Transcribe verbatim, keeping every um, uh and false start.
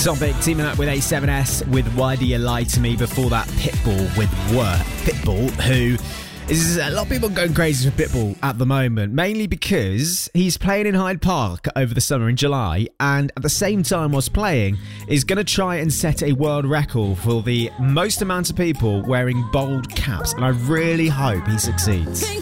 Topic teaming up with A seven S with Why Do You Lie To Me. Before that, Pitbull with Work. Pitbull, who is a lot of people going crazy for Pitbull at the moment, mainly because he's playing in Hyde Park over the summer in July, and at the same time whilst playing is going to try and set a world record for the most amount of people wearing bald caps, and I really hope he succeeds.